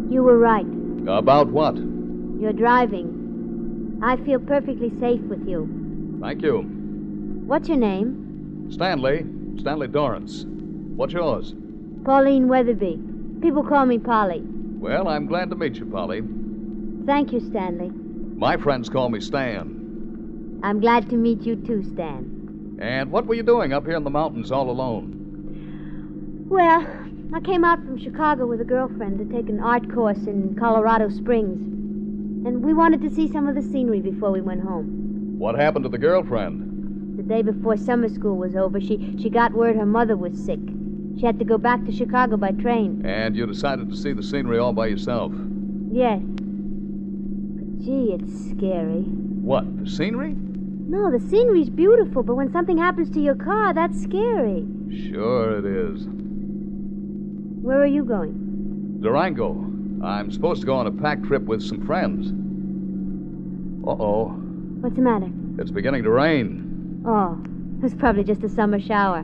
You were right. About what? You're driving. I feel perfectly safe with you. Thank you. What's your name? Stanley Dorrance. What's yours? Pauline Weatherby. People call me Polly. Well, I'm glad to meet you, Polly. Thank you, Stanley. My friends call me Stan. I'm glad to meet you too, Stan. And what were you doing up here in the mountains all alone? Well, I came out from Chicago with a girlfriend to take an art course in Colorado Springs. And we wanted to see some of the scenery before we went home. What happened to the girlfriend? The day before summer school was over, she got word her mother was sick. She had to go back to Chicago by train. And you decided to see the scenery all by yourself? Yes. But gee, it's scary. What, the scenery? No, the scenery's beautiful, but when something happens to your car, that's scary. Sure it is. Where are you going? Durango. I'm supposed to go on a pack trip with some friends. Uh-oh. What's the matter? It's beginning to rain. Oh, it's probably just a summer shower.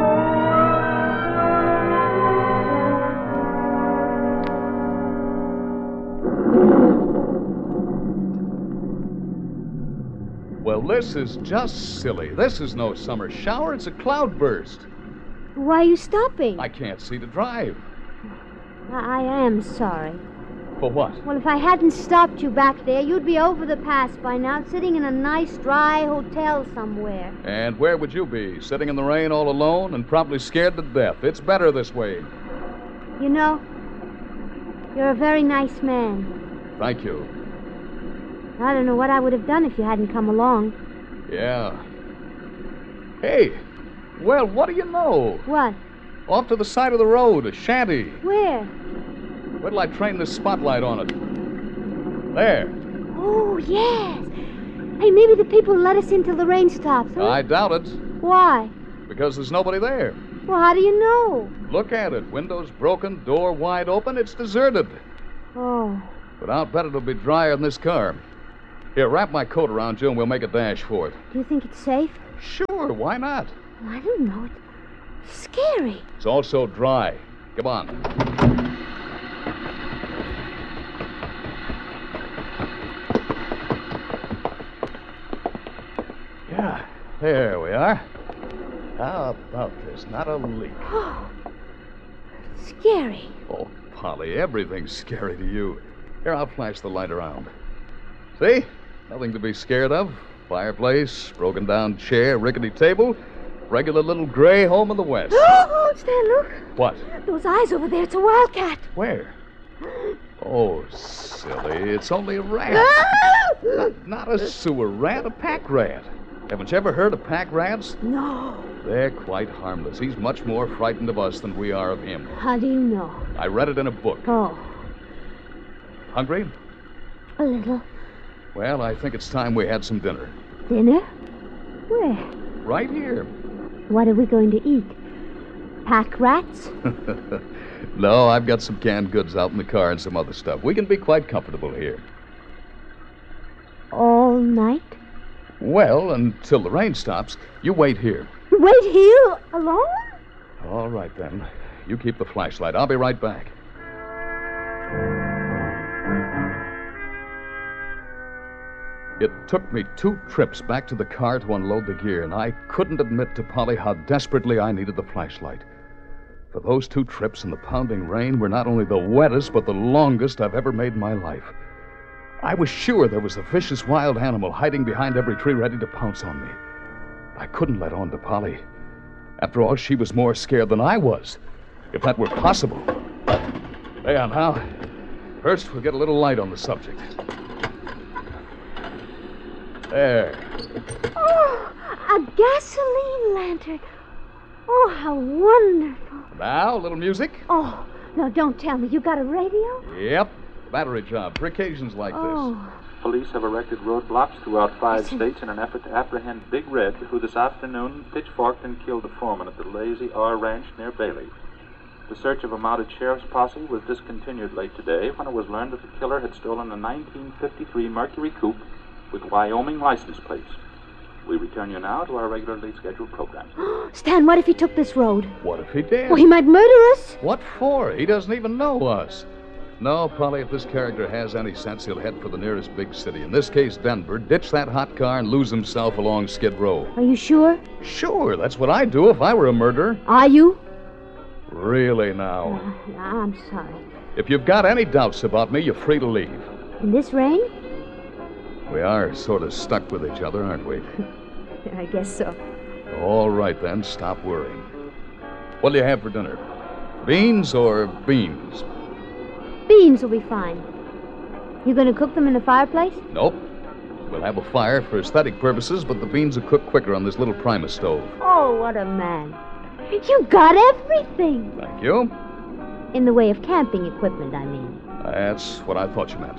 Well, this is just silly. This is no summer shower. It's a cloudburst. Why are you stopping? I can't see to drive. I am sorry. For what? Well, if I hadn't stopped you back there, you'd be over the pass by now, sitting in a nice, dry hotel somewhere. And where would you be? Sitting in the rain all alone and probably scared to death. It's better this way. You know, you're a very nice man. Thank you. I don't know what I would have done if you hadn't come along. Yeah. Hey, well, what do you know? What? Off to the side of the road, a shanty. Where? Wait till I train this spotlight on it. There. Oh, yes. Hey, maybe the people let us in till the rain stops, huh? I doubt it, Why? because there's nobody there. Well, how do you know? Look at it. Windows broken, door wide open. It's deserted. Oh. But I'll bet it'll be drier than this car. Here, wrap my coat around you and we'll make a dash for it. Do you think it's safe? Sure, why not? I don't know. It's scary. It's also dry. Come on. Yeah, there we are. How about this? Not a leak. Oh. Scary. Oh, Polly, everything's scary to you. Here, I'll flash the light around. See? Nothing to be scared of. Fireplace, broken down chair, rickety table. Regular little gray home in the West. Oh, Stan, look. What? Those eyes over there. It's a wildcat. Where? Oh, silly. It's only a rat. Not a sewer rat, a pack rat. Haven't you ever heard of pack rats? No. They're quite harmless. He's much more frightened of us than we are of him. How do you know? I read it in a book. Oh, Hungry? a little. Well, I think it's time we had some dinner. Dinner? Where? Right here. What are we going to eat? Pack rats? No, I've got some canned goods out in the car and some other stuff. We can be quite comfortable here. All night? Well, until the rain stops, you wait here. Wait here? Alone? All right, then. You keep the flashlight. I'll be right back. It took me 2 trips back to the car to unload the gear, and I couldn't admit to Polly how desperately I needed the flashlight. For those 2 trips in the pounding rain were not only the wettest, but the longest I've ever made in my life. I was sure there was a vicious wild animal hiding behind every tree ready to pounce on me. I couldn't let on to Polly. After all, she was more scared than I was, if that were possible. There now. First, we'll get a little light on the subject. There. Oh, a gasoline lantern. Oh, how wonderful. Now, a little music. Oh, no, don't tell me. You got a radio? Yep. Battery job for occasions like Oh. Police have erected roadblocks throughout 5 Listen. states in an effort to apprehend Big Red, who this afternoon pitchforked and killed the foreman at the Lazy R Ranch near Bailey. The search of a mounted sheriff's posse was discontinued late today when it was learned that the killer had stolen a 1953 Mercury coupe with Wyoming license plates. We return you now to our regularly scheduled program. Stan, what if he took this road? this. What if he did? Well, he might murder us. What for? He doesn't even know us. No, Polly, if this character has any sense, he'll head for the nearest big city. In this case, Denver, ditch that hot car and lose himself along Skid Row. Are you sure? Sure, that's what I'd do if I were a murderer. Are you? Really now. I'm sorry. If you've got any doubts about me, you're free to leave. In this rain? We are sort of stuck with each other, aren't we? I guess so. All right, then. Stop worrying. What'll you have for dinner? Beans or beans? Beans will be fine. You going to cook them in the fireplace? Nope. We'll have a fire for aesthetic purposes, but the beans will cook quicker on this little Primus stove. Oh, what a man. You got everything. Thank you. In the way of camping equipment, I mean. That's what I thought you meant.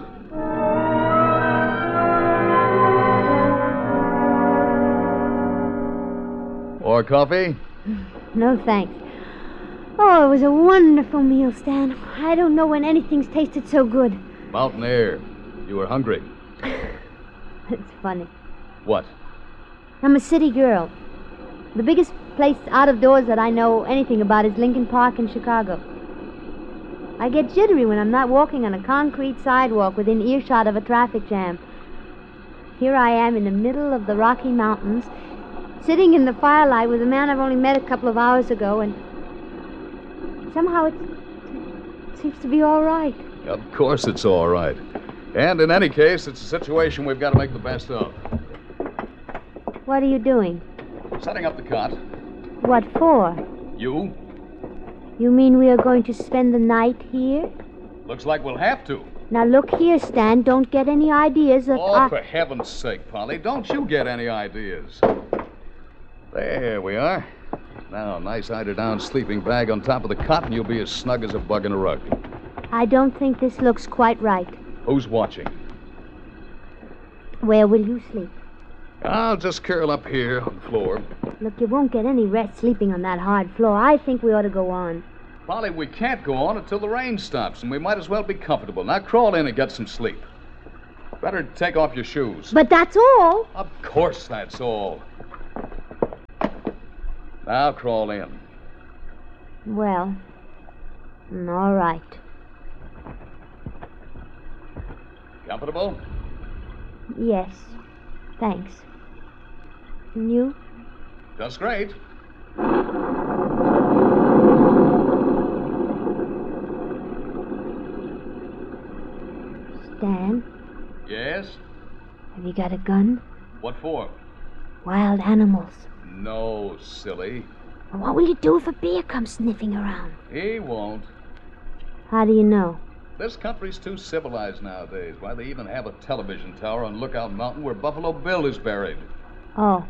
More coffee? No, thanks. Oh, it was a wonderful meal, Stan. I don't know when anything's tasted so good. Mountain air. You were hungry. It's funny. What? I'm a city girl. The biggest place out of doors that I know anything about is Lincoln Park in Chicago. I get jittery when I'm not walking on a concrete sidewalk within earshot of a traffic jam. Here I am in the middle of the Rocky Mountains, sitting in the firelight with a man I've only met a couple of hours ago, and somehow it seems to be all right. Of course it's all right. And in any case, it's a situation we've got to make the best of. What are you doing? Setting up the cot. What for? You? You mean we are going to spend the night here? Looks like we'll have to. Now look here, Stan. Don't get any ideas that Oh, for heaven's sake, Polly. Don't you get any ideas. There we are. Now, nice eider-down sleeping bag on top of the cot, and you'll be as snug as a bug in a rug. I don't think this looks quite right. Who's watching? Where will you sleep? I'll just curl up here on the floor. Look, you won't get any rest sleeping on that hard floor. I think we ought to go on. Polly, we can't go on until the rain stops, and we might as well be comfortable. Now crawl in and get some sleep. Better take off your shoes. But that's all. Of course that's all. Now crawl in. Well, all right. Comfortable? Yes, thanks. And you? Just great. Stan, Yes? have you got a gun? What for? Wild animals. No, silly. What will you do if a bear comes sniffing around? He won't. How do you know? This country's too civilized nowadays. Why, they even have a television tower on Lookout Mountain where Buffalo Bill is buried. Oh.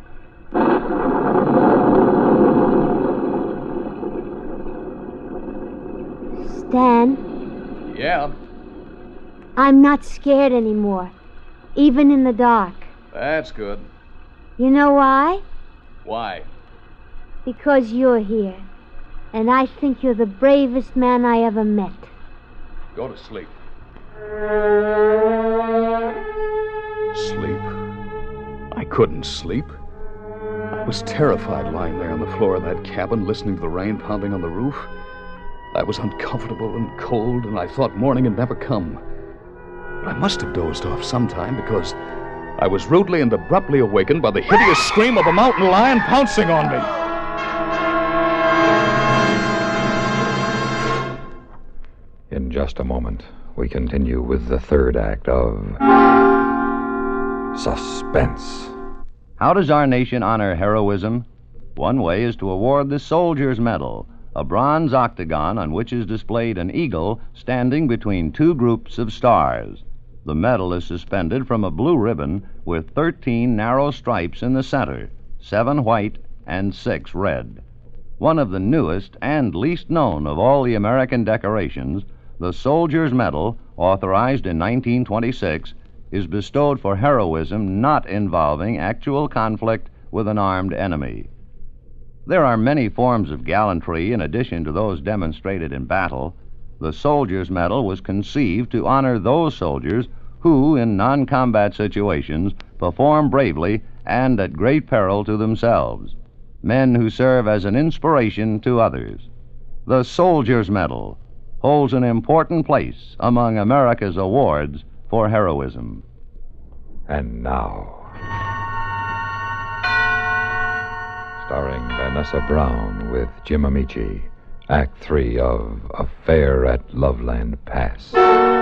Stan, Yeah, I'm not scared anymore, even in the dark. that's good. You know why? Why? Because you're here, and I think you're the bravest man I ever met. Go to sleep. Sleep? I couldn't sleep. I was terrified lying there on the floor of that cabin, listening to the rain pounding on the roof. I was uncomfortable and cold, and I thought morning had never come. But I must have dozed off sometime, because I was rudely and abruptly awakened by the hideous scream of a mountain lion pouncing on me. In just a moment, we continue with the third act of Suspense. How does our nation honor heroism? One way is to award the Soldier's Medal, a bronze octagon on which is displayed an eagle standing between two groups of stars. The medal is suspended from a blue ribbon with 13 narrow stripes in the center, 7 white and 6 red. One of the newest and least known of all the American decorations, the Soldier's Medal, authorized in 1926, is bestowed for heroism not involving actual conflict with an armed enemy. There are many forms of gallantry in addition to those demonstrated in battle. The Soldier's Medal was conceived to honor those soldiers who, in non-combat situations, perform bravely and at great peril to themselves, men who serve as an inspiration to others. The Soldier's Medal, holds an important place among America's awards for heroism. And now, starring Vanessa Brown with Jim Amici, Act 3 of Affair at Loveland Pass.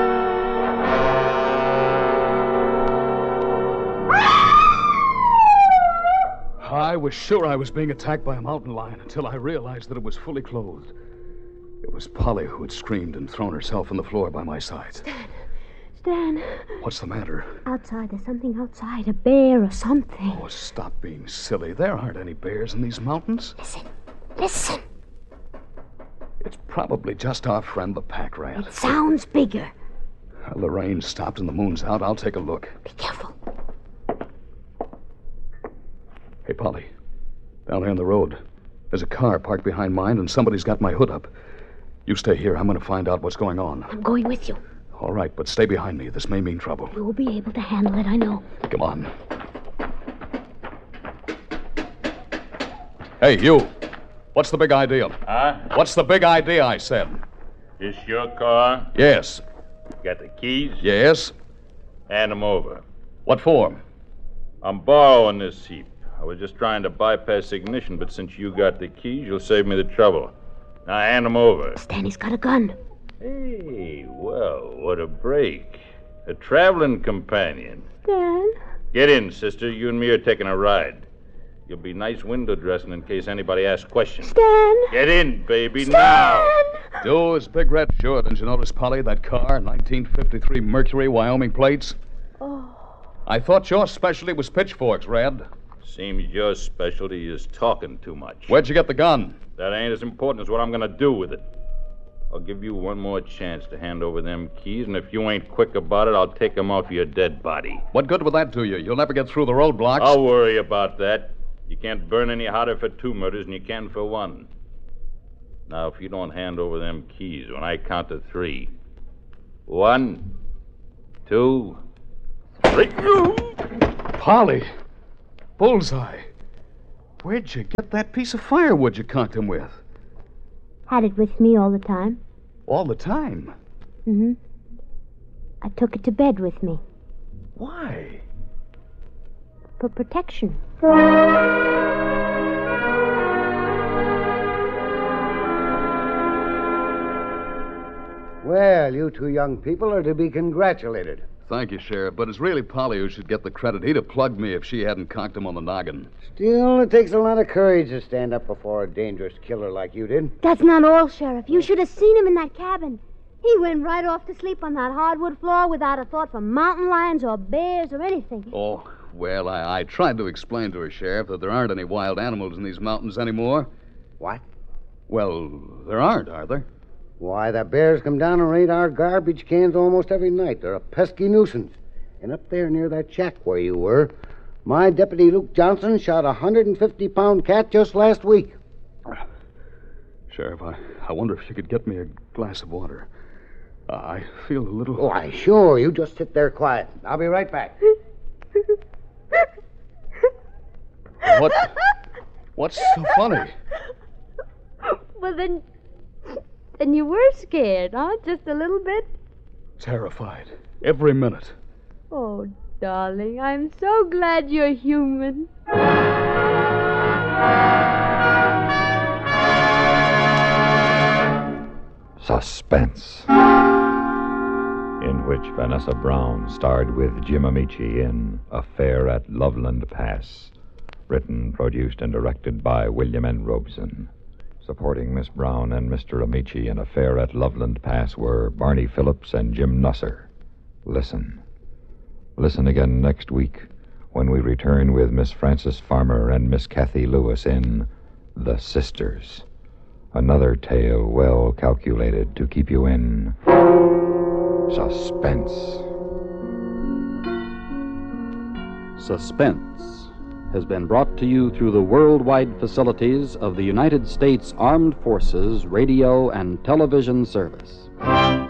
I was sure I was being attacked by a mountain lion until I realized that it was fully clothed. It was Polly who had screamed and thrown herself on the floor by my side. Stan. What's the matter? Outside. There's something outside. A bear or something. Oh, stop being silly. There aren't any bears in these mountains. Listen. It's probably just our friend the pack rat. It sounds bigger. Well, the rain's stopped and the moon's out. I'll take a look. Be careful. Hey, Polly. Down there on the road. There's a car parked behind mine, and somebody's got my hood up. You stay here. I'm going to find out what's going on. I'm going with you. All right, but stay behind me. This may mean trouble. You'll be able to handle it, I know. Come on. Hey, you. What's the big idea? Huh? What's the big idea, I said? This your car? Yes. Got the keys? Yes? Hand them over. What for? I'm borrowing this heap. I was just trying to bypass ignition, but since you got the keys, you'll save me the trouble. Now hand them over. Stanley's got a gun. Hey, well, what a break. A traveling companion. Stan? Get in, sister. You and me are taking a ride. You'll be nice window dressing in case anybody asks questions. Stan? Get in, baby, Stan! now. Do as Big Red. Sure, didn't you notice, Polly, that car, 1953 Mercury, Wyoming plates? Oh. I thought your specialty was pitchforks, Red. Seems your specialty is talking too much. Where'd you get the gun? That ain't as important as what I'm going to do with it. I'll give you one more chance to hand over them keys, and if you ain't quick about it, I'll take them off your dead body. What good will that do you? You'll never get through the roadblocks. I'll worry about that. You can't burn any hotter for 2 murders than you can for 1. Now, if you don't hand over them keys when I count to 3. 1, 2, 3. Polly. Bullseye. Where'd you get that piece of firewood you conked him with? Had it with me all the time. All the time? Mm-hmm. I took it to bed with me. Why? For protection. Well, you two young people are to be congratulated. Thank you, Sheriff, but it's really Polly who should get the credit. He'd have plugged me if she hadn't conked him on the noggin. Still, it takes a lot of courage to stand up before a dangerous killer like you did. That's not all, Sheriff. You should have seen him in that cabin. He went right off to sleep on that hardwood floor without a thought for mountain lions or bears or anything. Oh, well, I tried to explain to her, Sheriff, that there aren't any wild animals in these mountains anymore. What? Well, there aren't, are there? Why, the bears come down and raid our garbage cans almost every night. They're a pesky nuisance. And up there near that shack where you were, my deputy Luke Johnson shot a 150-pound cat just last week. Sheriff, I wonder if you could get me a glass of water. I feel a little... Why, sure. You just sit there quiet. I'll be right back. What's so funny? Well, then you were scared, huh? Just a little bit? Terrified. Every minute. Oh, darling, I'm so glad you're human. Suspense, in which Vanessa Brown starred with Jim Amici in Affair at Loveland Pass, written, produced, and directed by William N. Robeson. Supporting Miss Brown and Mr. Amici in Affair at Loveland Pass were Barney Phillips and Jim Nusser. Listen. Listen again next week when we return with Miss Frances Farmer and Miss Kathy Lewis in The Sisters. Another tale well calculated to keep you in suspense. Suspense has been brought to you through the worldwide facilities of the United States Armed Forces Radio and Television Service.